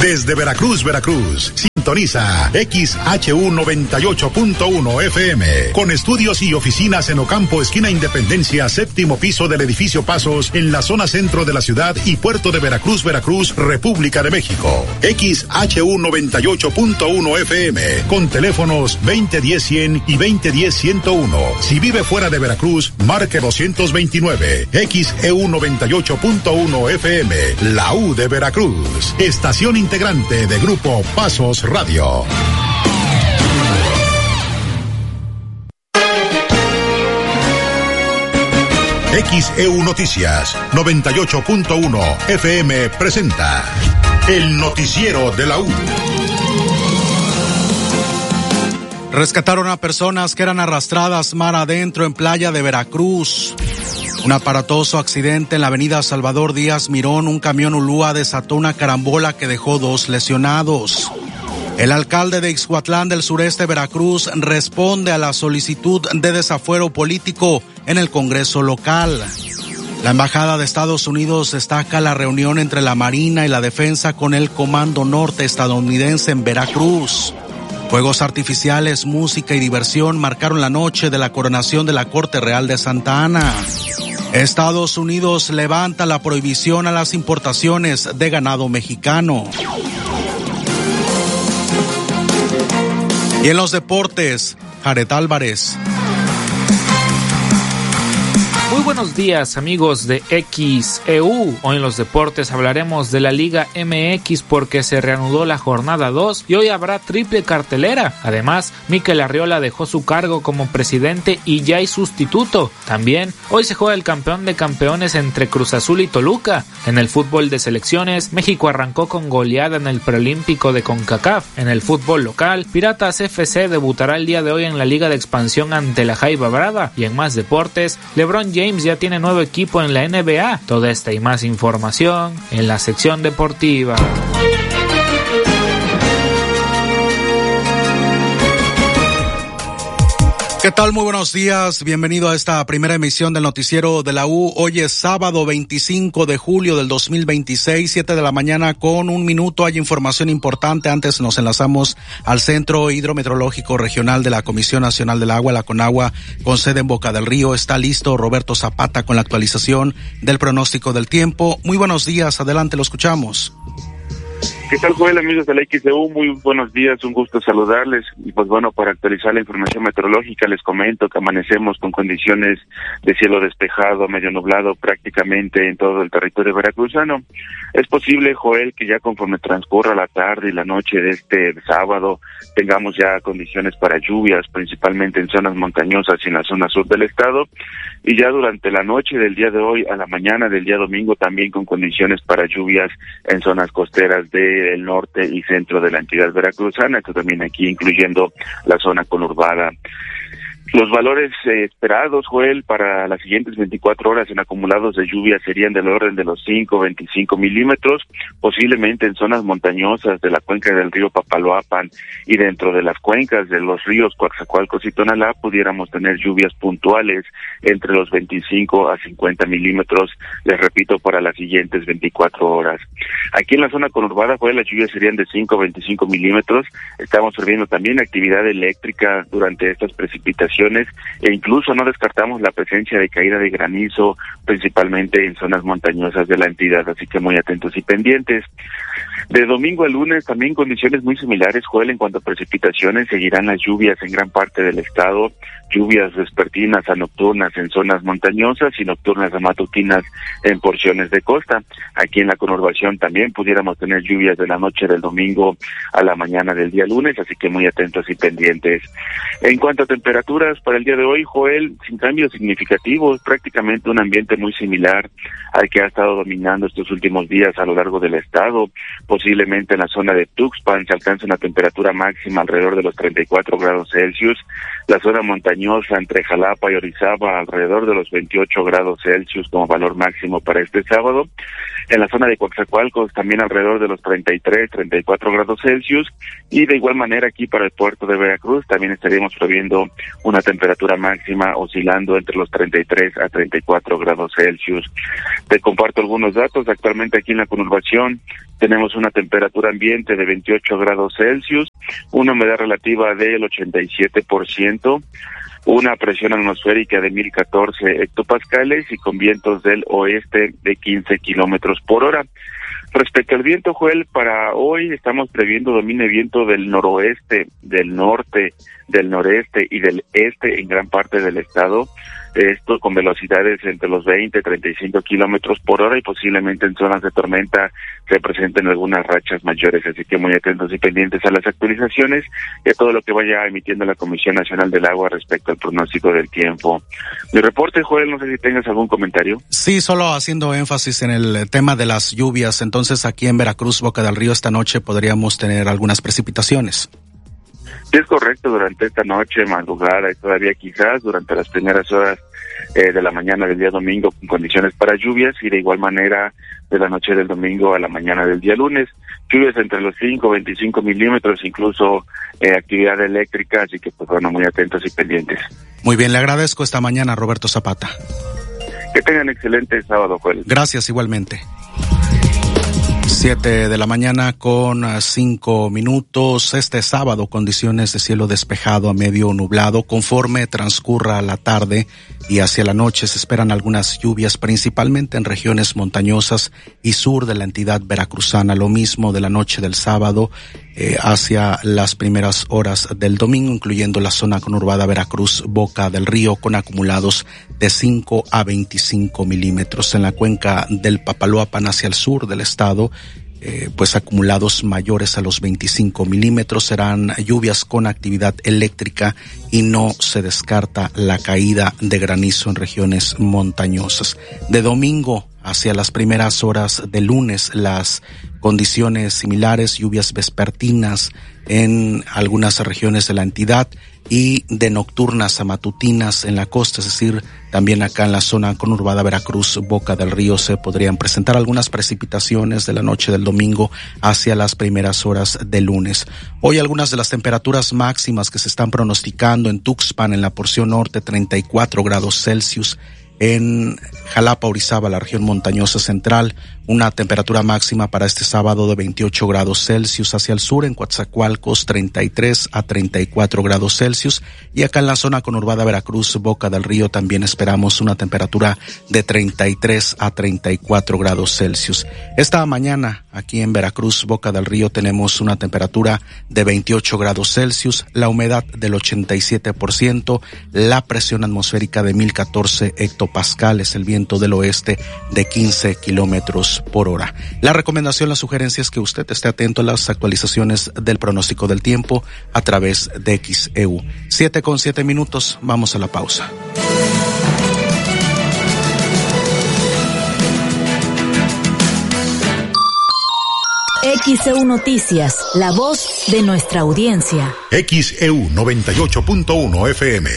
Desde Veracruz, sintoniza XHU 98.1 FM, con estudios y oficinas en Ocampo, esquina Independencia, séptimo piso del edificio Pasos, en la zona centro de la ciudad y puerto de Veracruz, República de México. XHU 98.1 FM, con teléfonos 2010-100 y 2010-101. Si vive fuera de Veracruz, marque 229. XEU 98.1 FM, la U de Veracruz. Estación integrante de Grupo Pasos Radio. XEU Noticias 98.1 FM presenta el noticiero de la U. Rescataron a personas que eran arrastradas mar adentro en playa de Veracruz. Un aparatoso accidente en la avenida Salvador Díaz Mirón. Un camión Ulúa desató una carambola que dejó 2 lesionados. El alcalde de Ixhuatlán del sureste Veracruz responde a la solicitud de desafuero político en el Congreso local. La Embajada de Estados Unidos destaca la reunión entre la Marina y la Defensa con el Comando Norte estadounidense en Veracruz. Fuegos artificiales, música y diversión marcaron la noche de la coronación de la Corte Real de Santa Ana. Estados Unidos levanta la prohibición a las importaciones de ganado mexicano. Y en los deportes, Jared Álvarez. Muy buenos días, amigos de XEU. Hoy en los deportes hablaremos de la Liga MX porque se reanudó la jornada 2 y hoy habrá triple cartelera. Además, Mikel Arriola dejó su cargo como presidente y ya hay sustituto. También, hoy se juega el campeón de campeones entre Cruz Azul y Toluca. En el fútbol de selecciones, México arrancó con goleada en el preolímpico de CONCACAF. En el fútbol local, Piratas FC debutará el día de hoy en la Liga de Expansión ante la Jaiba Brava. Y en más deportes, LeBron James ya tiene nuevo equipo en la NBA. Toda esta y más información en la sección deportiva. ¿Qué tal? Muy buenos días. Bienvenido a esta primera emisión del noticiero de la U. Hoy es sábado 25 de julio del 2026, 7 de la mañana con 1 minuto. Hay información importante. Antes nos enlazamos al Centro Hidrometeorológico Regional de la Comisión Nacional del Agua, la CONAGUA, con sede en Boca del Río. Está listo Roberto Zapata con la actualización del pronóstico del tiempo. Muy buenos días. Adelante, lo escuchamos. ¿Qué tal, Joel, amigos de la XEU? Muy buenos días, un gusto saludarles. Y pues bueno, para actualizar la información meteorológica, les comento que amanecemos con condiciones de cielo despejado, medio nublado prácticamente en todo el territorio veracruzano. Es posible, Joel, que ya conforme transcurra la tarde y la noche de este sábado, tengamos ya condiciones para lluvias, principalmente en zonas montañosas y en la zona sur del estado. Y ya durante la noche del día de hoy a la mañana del día domingo también con condiciones para lluvias en zonas costeras del norte y centro de la entidad veracruzana, esto también aquí incluyendo la zona conurbada. Los valores esperados, Joel, para las siguientes 24 horas en acumulados de lluvia serían del orden de los 25 milímetros, posiblemente en zonas montañosas de la cuenca del río Papaloapan y dentro de las cuencas de los ríos Coatzacoalcos y Tonalá pudiéramos tener lluvias puntuales entre los 25 a 50 milímetros, les repito, para las siguientes 24 horas. Aquí en la zona conurbada, Joel, las lluvias serían de 5 a 25 milímetros. Estamos previendo también actividad eléctrica durante estas precipitaciones e incluso no descartamos la presencia de caída de granizo, principalmente en zonas montañosas de la entidad, así que muy atentos y pendientes. De domingo a lunes también condiciones muy similares, Joel, en cuanto a precipitaciones, seguirán las lluvias en gran parte del estado, lluvias vespertinas a nocturnas en zonas montañosas y nocturnas a matutinas en porciones de costa. Aquí en la conurbación también pudiéramos tener lluvias de la noche del domingo a la mañana del día lunes, así que muy atentos y pendientes. En cuanto a temperaturas para el día de hoy, Joel, sin cambios significativos, prácticamente un ambiente muy similar al que ha estado dominando estos últimos días a lo largo del estado. Posiblemente en la zona de Tuxpan se alcanza una temperatura máxima alrededor de los 34 grados Celsius, la zona montañosa entre Jalapa y Orizaba alrededor de los 28 grados Celsius como valor máximo para este sábado. En la zona de Coatzacoalcos también alrededor de los 33, 34 grados Celsius, y de igual manera aquí para el puerto de Veracruz también estaríamos previendo una temperatura máxima oscilando entre los 33 a 34 grados Celsius. Te comparto algunos datos. Actualmente aquí en la conurbación tenemos una una temperatura ambiente de 28 grados Celsius, una humedad relativa del 87%, una presión atmosférica de 1014 hectopascales y con vientos del oeste de 15 kilómetros por hora. Respecto al viento, Joel, para hoy estamos previendo domine viento del noroeste, del norte, del noreste y del este en gran parte del estado. Esto con velocidades entre los 20 y 35 kilómetros por hora y posiblemente en zonas de tormenta se presenten algunas rachas mayores. Así que muy atentos y pendientes a las actualizaciones y a todo lo que vaya emitiendo la Comisión Nacional del Agua respecto al pronóstico del tiempo. Mi reporte, Joel, no sé si tengas algún comentario. Sí, solo haciendo énfasis en el tema de las lluvias. Entonces, aquí en Veracruz, Boca del Río, esta noche podríamos tener algunas precipitaciones. Sí, es correcto, durante esta noche, madrugada y todavía quizás durante las primeras horas de la mañana del día domingo con condiciones para lluvias y de igual manera de la noche del domingo a la mañana del día lunes. Lluvias entre los 5 y 25 milímetros, incluso actividad eléctrica, así que pues bueno, muy atentos y pendientes. Muy bien, le agradezco esta mañana, Roberto Zapata. Que tengan excelente sábado, Joel. Gracias, igualmente. 7 de la mañana con 5 minutos. Este sábado, condiciones de cielo despejado a medio nublado. Conforme transcurra la tarde y hacia la noche se esperan algunas lluvias, principalmente en regiones montañosas y sur de la entidad veracruzana. Lo mismo de la noche del sábado hacia las primeras horas del domingo, incluyendo la zona conurbada Veracruz, Boca del Río, con acumulados de 5 a 25 milímetros. En la cuenca del Papaloapan hacia el sur del estado, pues acumulados mayores a los 25 milímetros. Serán lluvias con actividad eléctrica y no se descarta la caída de granizo en regiones montañosas. De domingo hacia las primeras horas de lunes, las condiciones similares, lluvias vespertinas en algunas regiones de la entidad y de nocturnas a matutinas en la costa, es decir, también acá en la zona conurbada Veracruz, Boca del Río, se podrían presentar algunas precipitaciones de la noche del domingo hacia las primeras horas del lunes. Hoy algunas de las temperaturas máximas que se están pronosticando en Tuxpan, en la porción norte, 34 grados Celsius. En Jalapa, Orizaba, la región montañosa central, una temperatura máxima para este sábado de 28 grados Celsius. Hacia el sur, en Coatzacoalcos, 33 a 34 grados Celsius. Y acá en la zona conurbada Veracruz, Boca del Río, también esperamos una temperatura de 33 a 34 grados Celsius. Esta mañana, aquí en Veracruz, Boca del Río, tenemos una temperatura de 28 grados Celsius, la humedad del 87%, la presión atmosférica de 1014 hectopascales, el viento del oeste de 15 kilómetros por hora. La recomendación, la sugerencia es que usted esté atento a las actualizaciones del pronóstico del tiempo a través de XEU. 7:07, vamos a la pausa. XEU Noticias, la voz de nuestra audiencia. XEU 98.1 FM.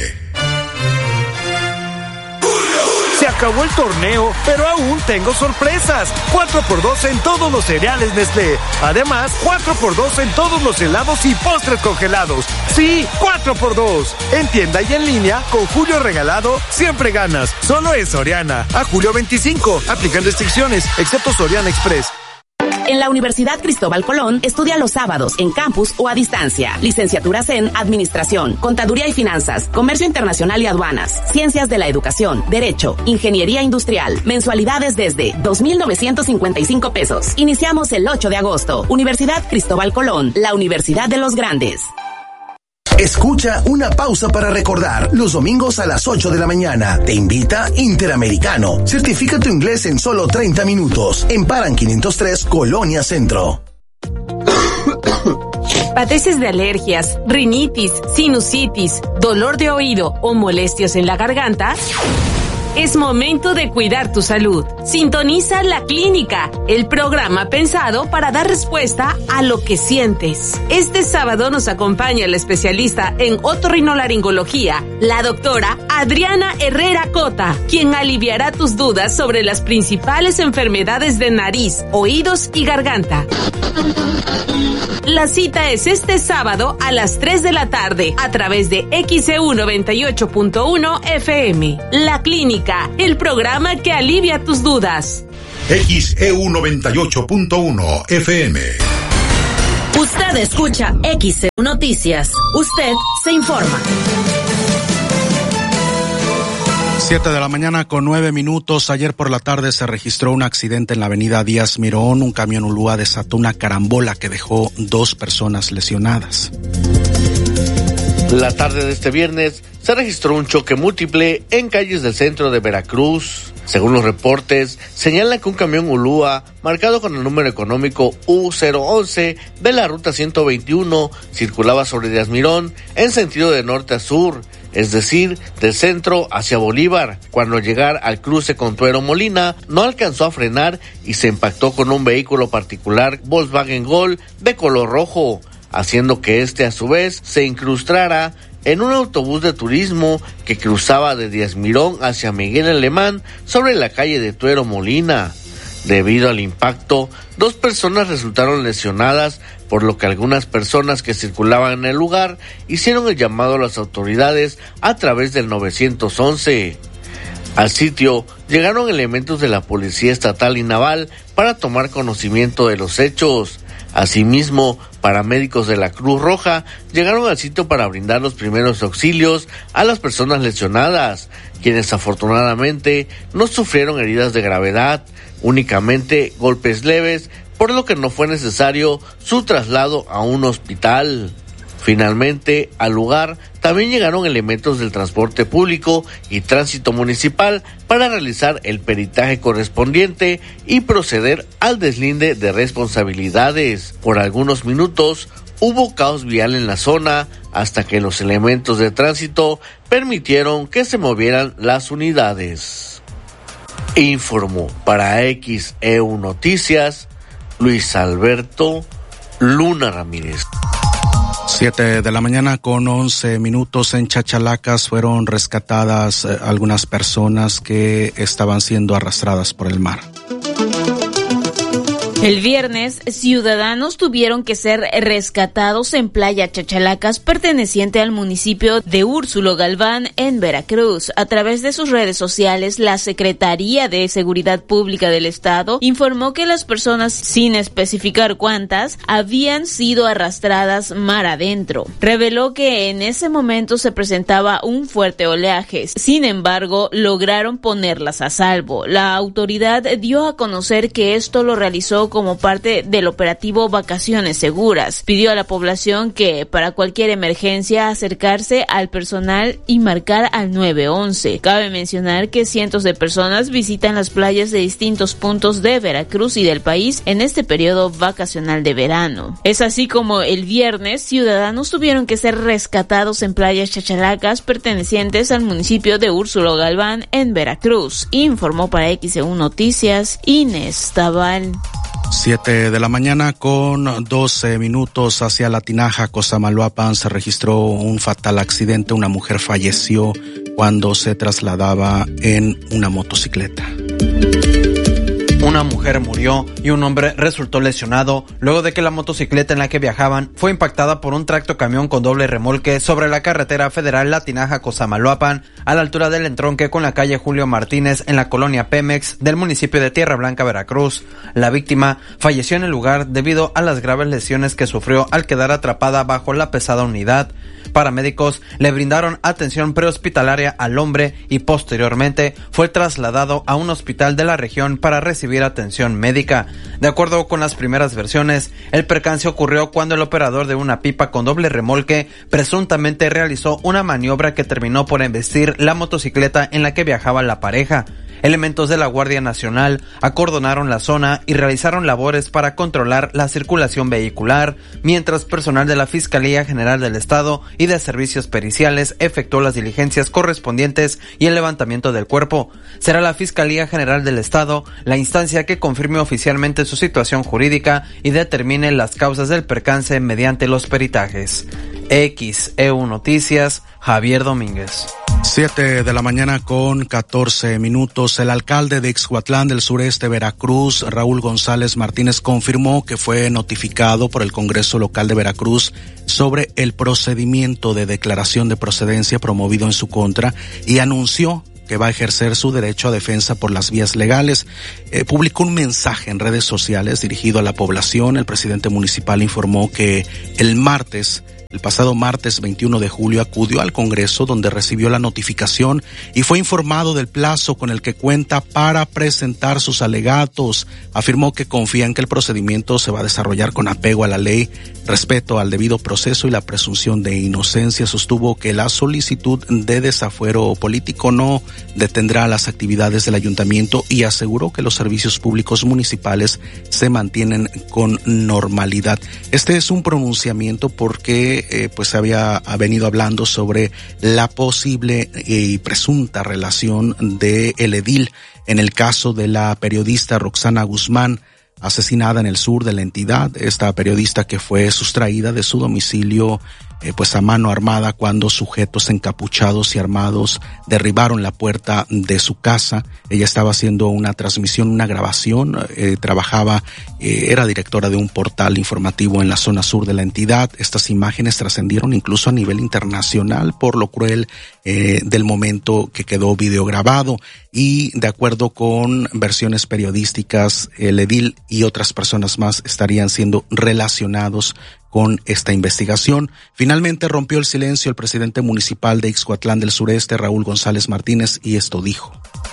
Acabó el torneo, pero aún tengo sorpresas. 4x2 en todos los cereales Nestlé. Además, 4x2 en todos los helados y postres congelados. Sí, 4x2. En tienda y en línea, con Julio Regalado, siempre ganas. Solo en Soriana. A julio 25. Aplican restricciones, excepto Soriana Express. En la Universidad Cristóbal Colón, estudia los sábados en campus o a distancia. Licenciaturas en Administración, Contaduría y Finanzas, Comercio Internacional y Aduanas, Ciencias de la Educación, Derecho, Ingeniería Industrial. Mensualidades desde 2,955 pesos. Iniciamos el 8 de agosto. Universidad Cristóbal Colón, la Universidad de los Grandes. Escucha Una Pausa para Recordar los domingos a las 8 de la mañana. Te invita Interamericano. Certifica tu inglés en solo 30 minutos. En Paran 503, Colonia Centro. ¿Padeces de alergias, rinitis, sinusitis, dolor de oído o molestias en la garganta? Es momento de cuidar tu salud. Sintoniza La Clínica, el programa pensado para dar respuesta a lo que sientes. Este sábado nos acompaña la especialista en otorrinolaringología, la doctora Adriana Herrera Cota, quien aliviará tus dudas sobre las principales enfermedades de nariz, oídos y garganta. La cita es este sábado a las 3 de la tarde a través de XEU 98.1 FM. La Clínica, el programa que alivia tus dudas. XEU 98.1 FM. Usted escucha XEU Noticias. Usted se informa. 7:09 a.m. Ayer por la tarde se registró un accidente en la avenida Díaz Mirón. Un camión Ulúa desató una carambola que dejó 2 personas lesionadas. La tarde de este viernes se registró un choque múltiple en calles del centro de Veracruz. Según los reportes, señalan que un camión Ulúa, marcado con el número económico U011 de la ruta 121, circulaba sobre Díaz Mirón en sentido de norte a sur, es decir, del centro hacia Bolívar. Cuando al llegar al cruce con Tuero Molina, no alcanzó a frenar y se impactó con un vehículo particular Volkswagen Gol de color rojo, haciendo que este a su vez se incrustara en un autobús de turismo que cruzaba de Díaz Mirón hacia Miguel Alemán sobre la calle de Tuero Molina. Debido al impacto, 2 personas resultaron lesionadas, por lo que algunas personas que circulaban en el lugar hicieron el llamado a las autoridades a través del 911. Al sitio llegaron elementos de la Policía Estatal y Naval para tomar conocimiento de los hechos. Asimismo, paramédicos de la Cruz Roja llegaron al sitio para brindar los primeros auxilios a las personas lesionadas, quienes afortunadamente no sufrieron heridas de gravedad, únicamente golpes leves, por lo que no fue necesario su traslado a un hospital. Finalmente, al lugar también llegaron elementos del transporte público y tránsito municipal para realizar el peritaje correspondiente y proceder al deslinde de responsabilidades. Por algunos minutos hubo caos vial en la zona hasta que los elementos de tránsito permitieron que se movieran las unidades. Informó para XEU Noticias Luis Alberto Luna Ramírez. 7:11 a.m. En Chachalacas fueron rescatadas algunas personas que estaban siendo arrastradas por el mar. El viernes, ciudadanos tuvieron que ser rescatados en Playa Chachalacas, perteneciente al municipio de Úrsulo Galván, en Veracruz. A través de sus redes sociales, la Secretaría de Seguridad Pública del Estado informó que las personas, sin especificar cuántas, habían sido arrastradas mar adentro. Reveló que en ese momento se presentaba un fuerte oleaje. Sin embargo, lograron ponerlas a salvo. La autoridad dio a conocer que esto lo realizó como parte del operativo Vacaciones Seguras. Pidió a la población que para cualquier emergencia acercarse al personal y marcar al 911. Cabe mencionar que cientos de personas visitan las playas de distintos puntos de Veracruz y del país en este periodo vacacional de verano. Es así como el viernes, ciudadanos tuvieron que ser rescatados en playas Chachalacas pertenecientes al municipio de Úrsulo Galván, en Veracruz. Informó para XEU Noticias Inés Tabal. 7:12 a.m. hacia La Tinaja, Cosamaloapan, se registró un fatal accidente. Una mujer falleció cuando se trasladaba en una motocicleta. Una mujer murió y un hombre resultó lesionado luego de que la motocicleta en la que viajaban fue impactada por un tractocamión con doble remolque sobre la carretera federal La Tinaja-Cosamaloapan, a la altura del entronque con la calle Julio Martínez en la colonia Pemex del municipio de Tierra Blanca, Veracruz. La víctima falleció en el lugar debido a las graves lesiones que sufrió al quedar atrapada bajo la pesada unidad. Paramédicos le brindaron atención prehospitalaria al hombre y posteriormente fue trasladado a un hospital de la región para recibir atención médica. De acuerdo con las primeras versiones, el percance ocurrió cuando el operador de una pipa con doble remolque presuntamente realizó una maniobra que terminó por embestir la motocicleta en la que viajaba la pareja. Elementos de la Guardia Nacional acordonaron la zona y realizaron labores para controlar la circulación vehicular, mientras personal de la Fiscalía General del Estado y de Servicios Periciales efectuó las diligencias correspondientes y el levantamiento del cuerpo. Será la Fiscalía General del Estado la instancia que confirme oficialmente su situación jurídica y determine las causas del percance mediante los peritajes. XEU Noticias, Javier Domínguez. 7:14 a.m. El alcalde de Ixhuatlán del sureste Veracruz, Raúl González Martínez, confirmó que fue notificado por el Congreso Local de Veracruz sobre el procedimiento de declaración de procedencia promovido en su contra y anunció que va a ejercer su derecho a defensa por las vías legales. Publicó un mensaje en redes sociales dirigido a la población. El presidente municipal informó que el pasado martes 21 de julio acudió al Congreso, donde recibió la notificación y fue informado del plazo con el que cuenta para presentar sus alegatos. Afirmó que confía en que el procedimiento se va a desarrollar con apego a la ley, respeto al debido proceso y la presunción de inocencia. Sostuvo que la solicitud de desafuero político no detendrá las actividades del ayuntamiento y aseguró que los servicios públicos municipales se mantienen con normalidad. Este es un pronunciamiento porque pues había venido hablando sobre la posible y presunta relación de el edil en el caso de la periodista Roxana Guzmán, asesinada en el sur de la entidad. Esta periodista que fue sustraída de su domicilio pues a mano armada cuando sujetos encapuchados y armados derribaron la puerta de su casa. Ella estaba haciendo una transmisión, una grabación, era directora de un portal informativo en la zona sur de la entidad. Estas imágenes trascendieron incluso a nivel internacional por lo cruel del momento que quedó videograbado, y de acuerdo con versiones periodísticas, el edil y otras personas más estarían siendo relacionados con esta investigación. Finalmente rompió el silencio el presidente municipal de Ixcuatlán del Sureste, Raúl González Martínez, y esto dijo.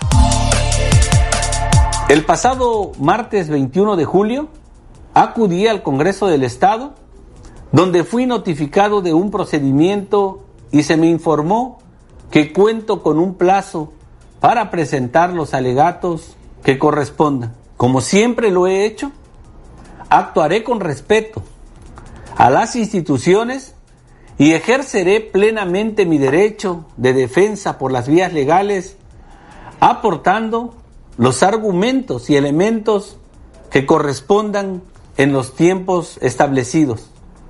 El pasado martes 21 de julio acudí al Congreso del Estado, donde fui notificado de un procedimiento y se me informó que cuento con un plazo para presentar los alegatos que correspondan. Como siempre lo he hecho, actuaré con respeto a las instituciones y ejerceré plenamente mi derecho de defensa por las vías legales, aportando los argumentos y elementos que correspondan en los tiempos establecidos.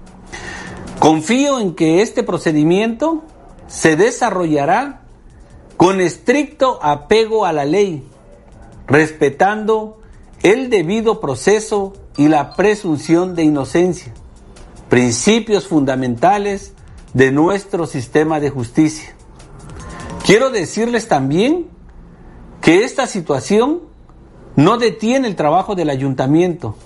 Confío en que este procedimiento se desarrollará con estricto apego a la ley, respetando el debido proceso y la presunción de inocencia, principios fundamentales de nuestro sistema de justicia. Quiero decirles también que esta situación no detiene el trabajo del ayuntamiento.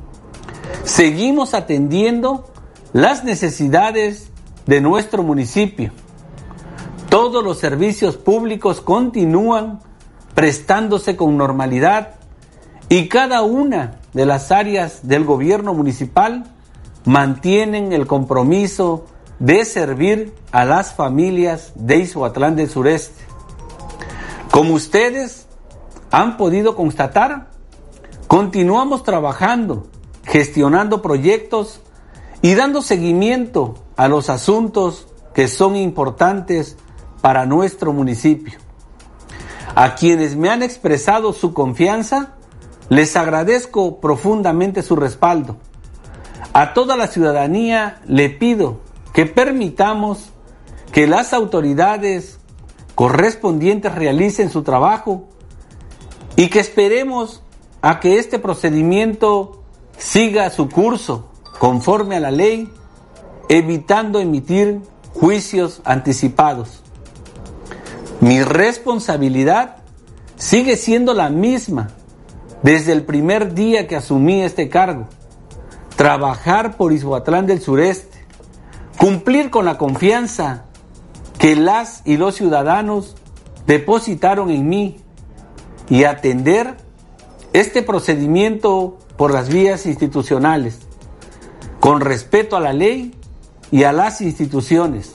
Seguimos atendiendo las necesidades de nuestro municipio. Todos los servicios públicos continúan prestándose con normalidad y cada una de las áreas del gobierno municipal mantienen el compromiso de servir a las familias de Ixcuatlán del Sureste. Como ustedes han podido constatar, continuamos trabajando, gestionando proyectos y dando seguimiento a los asuntos que son importantes para nuestro municipio. A quienes me han expresado su confianza, les agradezco profundamente su respaldo. A toda la ciudadanía le pido que permitamos que las autoridades correspondientes realicen su trabajo y que esperemos a que este procedimiento siga su curso conforme a la ley, evitando emitir juicios anticipados. Mi responsabilidad sigue siendo la misma desde el primer día que asumí este cargo: trabajar por Ixcuatlán del Sureste, cumplir con la confianza que las y los ciudadanos depositaron en mí y atender este procedimiento por las vías institucionales, con respeto a la ley y a las instituciones.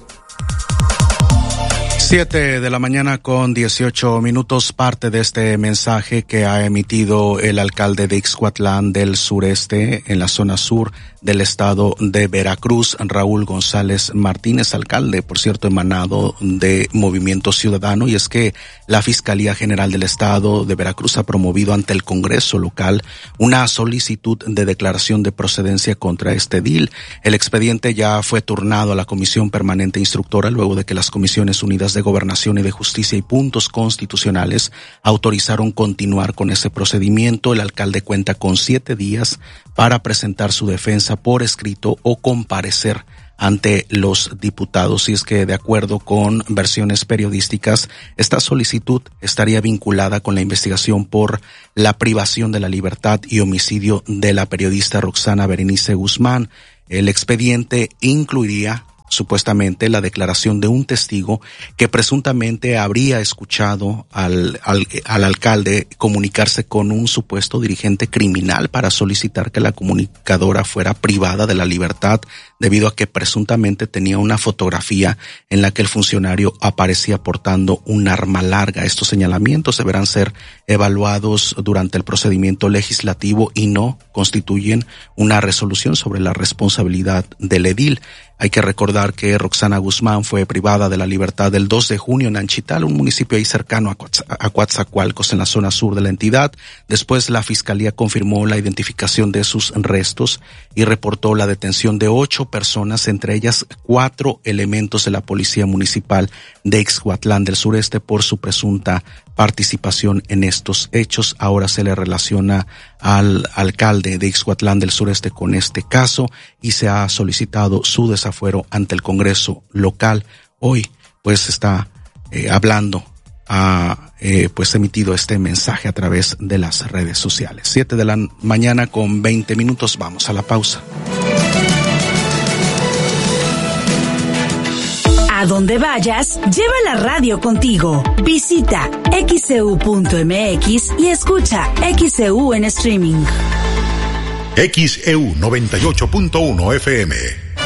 7 de la mañana con 18 minutos, parte de este mensaje que ha emitido el alcalde de Ixcuatlán del Sureste, en la zona sur del estado de Veracruz, Raúl González Martínez, alcalde, por cierto, emanado de Movimiento Ciudadano, y es que la Fiscalía General del Estado de Veracruz ha promovido ante el Congreso local una solicitud de declaración de procedencia contra este edil. El expediente ya fue turnado a la Comisión Permanente Instructora luego de que las Comisiones Unidas de Gobernación y de Justicia y Puntos Constitucionales autorizaron continuar con ese procedimiento. El alcalde cuenta con 7 días para presentar su defensa por escrito o comparecer ante los diputados. Y es que, de acuerdo con versiones periodísticas, esta solicitud estaría vinculada con la investigación por la privación de la libertad y homicidio de la periodista Roxana Berenice Guzmán. El expediente incluiría supuestamente la declaración de un testigo que presuntamente habría escuchado al alcalde comunicarse con un supuesto dirigente criminal para solicitar que la comunicadora fuera privada de la libertad debido a que presuntamente tenía una fotografía en la que el funcionario aparecía portando un arma larga. Estos señalamientos deberán ser evaluados durante el procedimiento legislativo y no constituyen una resolución sobre la responsabilidad del edil. Hay que recordar que Roxana Guzmán fue privada de la libertad el 2 de junio en Anchital, un municipio ahí cercano a Coatzacoalcos, en la zona sur de la entidad. Después la Fiscalía confirmó la identificación de sus restos y reportó la detención de 8 personas, entre ellas 4 elementos de la Policía Municipal de Ixhuatlán del Sureste por su presunta participación en estos hechos. Ahora se le relaciona al alcalde de Ixhuatlán del Sureste con este caso y se ha solicitado su desafuero ante el Congreso local. Hoy pues está hablando, pues emitido este mensaje a través de las redes sociales. 7 de la mañana con 20 minutos. Vamos a la pausa. A donde vayas, lleva la radio contigo. Visita xeu.mx y escucha XEU en streaming. XEU 98.1 FM.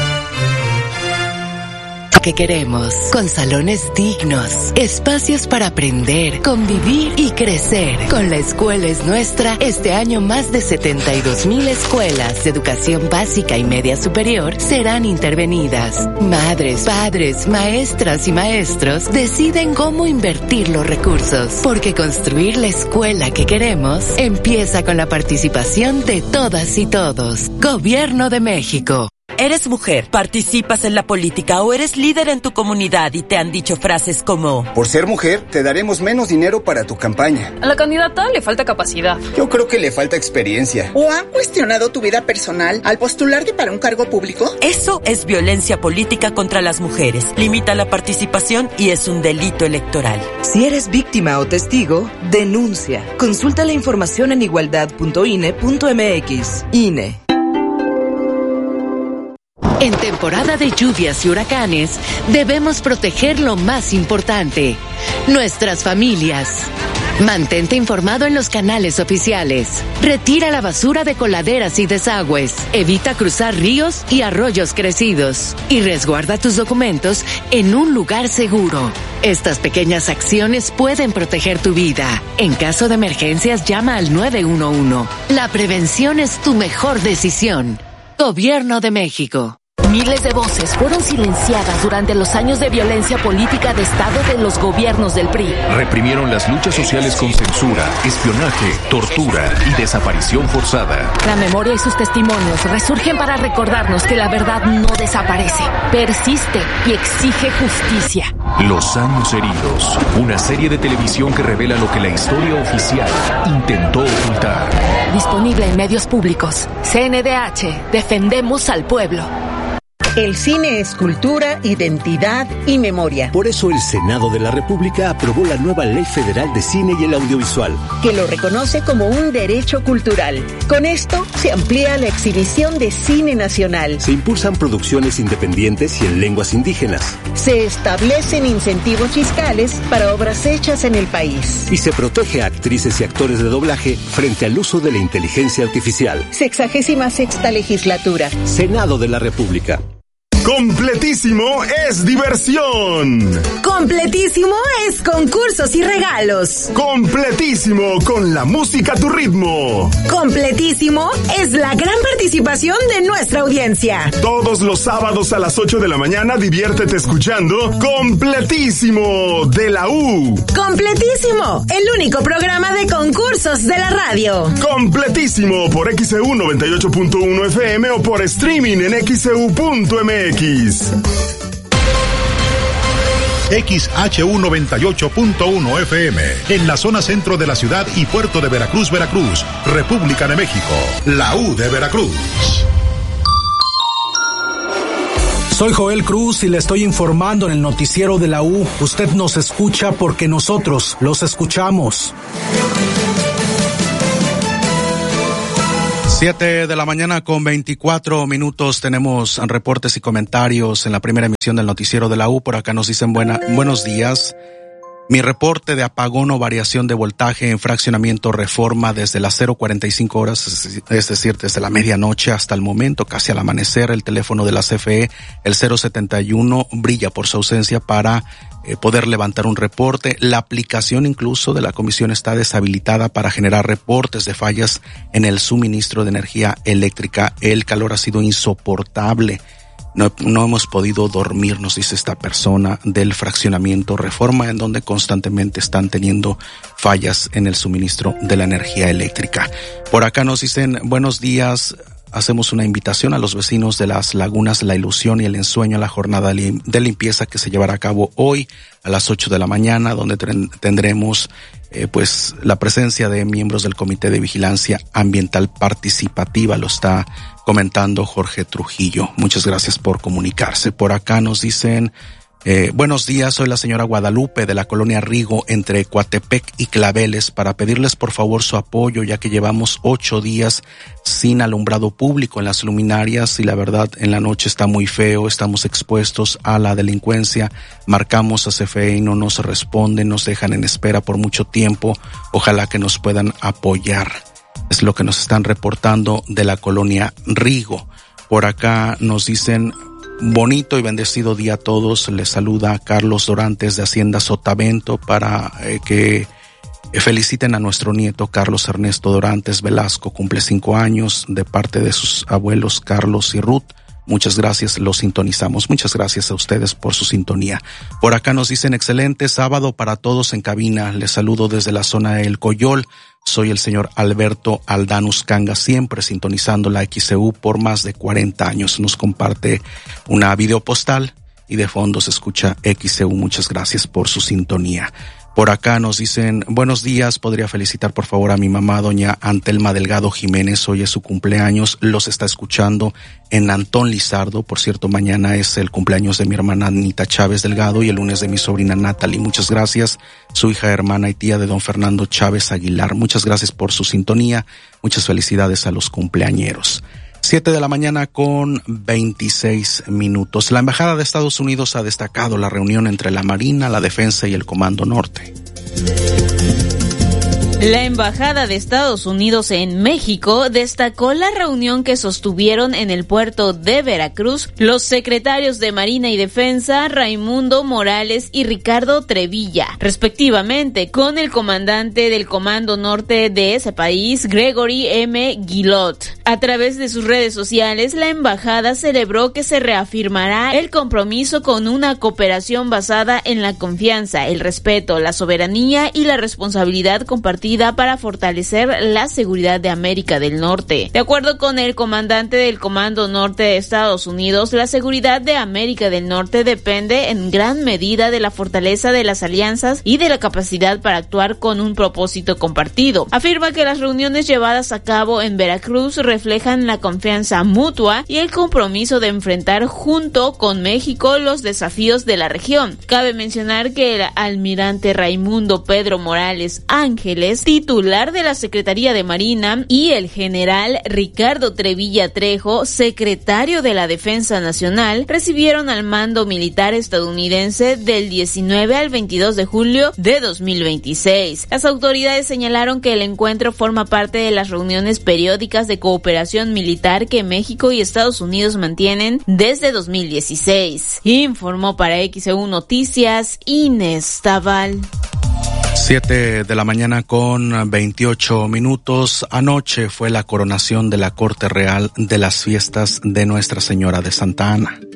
Que queremos, con salones dignos, espacios para aprender, convivir y crecer. Con La Escuela es Nuestra, este año más de 72,000 escuelas de educación básica y media superior serán intervenidas. Madres, padres, maestras y maestros deciden cómo invertir los recursos, porque construir la escuela que queremos empieza con la participación de todas y todos. Gobierno de México. Eres mujer, participas en la política o eres líder en tu comunidad y te han dicho frases como: por ser mujer, te daremos menos dinero para tu campaña. A la candidata le falta capacidad. Yo creo que le falta experiencia. ¿O han cuestionado tu vida personal al postularte para un cargo público? Eso es violencia política contra las mujeres. Limita la participación y es un delito electoral. Si eres víctima o testigo, denuncia. Consulta la información en igualdad.ine.mx. INE. En temporada de lluvias y huracanes, debemos proteger lo más importante, nuestras familias. Mantente informado en los canales oficiales. Retira la basura de coladeras y desagües. Evita cruzar ríos y arroyos crecidos. Y resguarda tus documentos en un lugar seguro. Estas pequeñas acciones pueden proteger tu vida. En caso de emergencias, llama al 911. La prevención es tu mejor decisión. Gobierno de México. Miles de voces fueron silenciadas durante los años de violencia política de Estado de los gobiernos del PRI. Reprimieron las luchas sociales con censura, espionaje, tortura y desaparición forzada. La memoria y sus testimonios resurgen para recordarnos que la verdad no desaparece, persiste y exige justicia. Los años heridos, una serie de televisión que revela lo que la historia oficial intentó ocultar. Disponible en medios públicos. CNDH, defendemos al pueblo. El cine es cultura, identidad y memoria. Por eso el Senado de la República aprobó la nueva Ley Federal de Cine y el Audiovisual, que lo reconoce como un derecho cultural. Con esto se amplía la exhibición de cine nacional. Se impulsan producciones independientes y en lenguas indígenas. Se establecen incentivos fiscales para obras hechas en el país. Y se protege a actrices y actores de doblaje frente al uso de la inteligencia artificial. 66ª legislatura. Senado de la República. Completísimo es diversión. Completísimo es concursos y regalos. Completísimo con la música a tu ritmo. Completísimo es la gran participación de nuestra audiencia. Todos los sábados a las 8 de la mañana diviértete escuchando Completísimo de la U. Completísimo, el único programa de concursos de la radio. Completísimo por XEU 98.1 FM o por streaming en XEU.mx. XHU 98.1 FM, en la zona centro de la ciudad y puerto de Veracruz, Veracruz, República de México, la U de Veracruz. Soy Joel Cruz y le estoy informando en el noticiero de la U. Usted nos escucha porque nosotros los escuchamos. 7 de la mañana con 24 minutos. Tenemos reportes y comentarios en la primera emisión del noticiero de la U. Por acá nos dicen buenos días. Mi reporte de apagón o variación de voltaje en fraccionamiento Reforma desde las 0:45 horas, es decir, desde la medianoche hasta el momento, casi al amanecer. El teléfono de la CFE, el 071, brilla por su ausencia para poder levantar un reporte. La aplicación incluso de la comisión está deshabilitada para generar reportes de fallas en el suministro de energía eléctrica. El calor ha sido insoportable. No hemos podido dormir, nos dice esta persona del fraccionamiento Reforma, en donde constantemente están teniendo fallas en el suministro de la energía eléctrica. Por acá nos dicen, buenos días, hacemos una invitación a los vecinos de las lagunas La Ilusión y El Ensueño a la jornada de limpieza que se llevará a cabo hoy a las 8 de la mañana, donde tendremos pues la presencia de miembros del Comité de Vigilancia Ambiental Participativa. Lo está comentando Jorge Trujillo. Muchas gracias por comunicarse. Por acá nos dicen, buenos días, soy la señora Guadalupe de la colonia Rigo entre Coatepec y Claveles, para pedirles por favor su apoyo, ya que llevamos 8 días sin alumbrado público en las luminarias y la verdad en la noche está muy feo, estamos expuestos a la delincuencia. Marcamos a CFE y no nos responden, nos dejan en espera por mucho tiempo. Ojalá que nos puedan apoyar. Es lo que nos están reportando de la colonia Rigo. Por acá nos dicen, bonito y bendecido día a todos. Les saluda Carlos Dorantes de Hacienda Sotavento para que feliciten a nuestro nieto Carlos Ernesto Dorantes Velasco. Cumple 5 años de parte de sus abuelos Carlos y Ruth. Muchas gracias, los sintonizamos. Muchas gracias a ustedes por su sintonía. Por acá nos dicen, excelente sábado para todos en cabina. Les saludo desde la zona de El Coyol. Soy el señor Alberto Aldanus Canga, siempre sintonizando la XCU por más de 40 años. Nos comparte una videopostal y de fondo se escucha XCU. Muchas gracias por su sintonía. Por acá nos dicen, buenos días, podría felicitar por favor a mi mamá, doña Antelma Delgado Jiménez, hoy es su cumpleaños, los está escuchando en Antón Lizardo. Por cierto, mañana es el cumpleaños de mi hermana Anita Chávez Delgado y el lunes de mi sobrina Natalie. Muchas gracias, su hija, hermana y tía de don Fernando Chávez Aguilar. Muchas gracias por su sintonía, muchas felicidades a los cumpleañeros. 7 de la mañana con 26 minutos. La Embajada de Estados Unidos ha destacado la reunión entre la Marina, la Defensa y el Comando Norte. La Embajada de Estados Unidos en México destacó la reunión que sostuvieron en el puerto de Veracruz los secretarios de Marina y Defensa, Raimundo Morales y Ricardo Trevilla, respectivamente, con el comandante del Comando Norte de ese país, Gregory M. Guillot. A través de sus redes sociales, la embajada celebró que se reafirmará el compromiso con una cooperación basada en la confianza, el respeto, la soberanía y la responsabilidad compartida para fortalecer la seguridad de América del Norte. De acuerdo con el comandante del Comando Norte de Estados Unidos, la seguridad de América del Norte depende en gran medida de la fortaleza de las alianzas y de la capacidad para actuar con un propósito compartido. Afirma que las reuniones llevadas a cabo en Veracruz reflejan la confianza mutua y el compromiso de enfrentar junto con México los desafíos de la región. Cabe mencionar que el almirante Raimundo Pedro Morales Ángeles, titular de la Secretaría de Marina, y el general Ricardo Trevilla Trejo, secretario de la Defensa Nacional, recibieron al mando militar estadounidense del 19 al 22 de julio de 2026. Las autoridades señalaron que el encuentro forma parte de las reuniones periódicas de cooperación militar que México y Estados Unidos mantienen desde 2016. Informó para XEU Noticias Inés Tabal. 7 de la mañana con 28 minutos. Anoche fue la coronación de la Corte Real de las fiestas de Nuestra Señora de Santa Ana.